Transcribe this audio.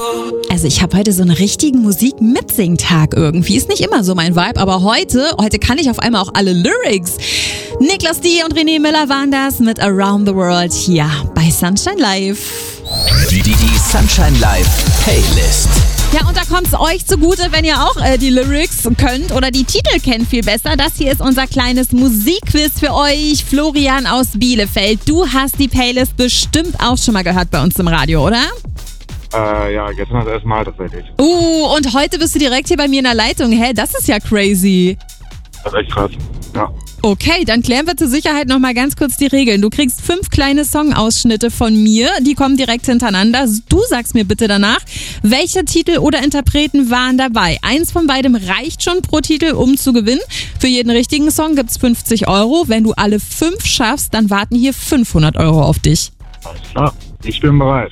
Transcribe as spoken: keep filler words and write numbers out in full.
Also ich habe heute so einen richtigen Musik-Mitsing-Tag irgendwie. Ist nicht immer so mein Vibe, aber heute, heute kann ich auf einmal auch alle Lyrics. Niklas D. und René Miller waren das mit Around the World hier bei Sunshine Live. Die, die, die Sunshine Live Playlist. Ja, und da kommt es euch zugute, wenn ihr auch äh, die Lyrics könnt oder die Titel kennt viel besser. Das hier ist unser kleines Musikquiz für euch. Florian aus Bielefeld, du hast die Playlist bestimmt auch schon mal gehört bei uns im Radio, oder? Äh, ja, gestern das erste Mal tatsächlich. Uh, und heute bist du direkt hier bei mir in der Leitung. Hä, das ist ja crazy. Das ist echt krass, ja. Okay, dann klären wir zur Sicherheit nochmal ganz kurz die Regeln. Du kriegst fünf kleine Songausschnitte von mir, die kommen direkt hintereinander. Du sagst mir bitte danach, welche Titel oder Interpreten waren dabei. Eins von beidem reicht schon pro Titel, um zu gewinnen. Für jeden richtigen Song gibt's fünfzig Euro. Wenn du alle fünf schaffst, dann warten hier fünfhundert Euro auf dich. Alles klar, ich bin bereit.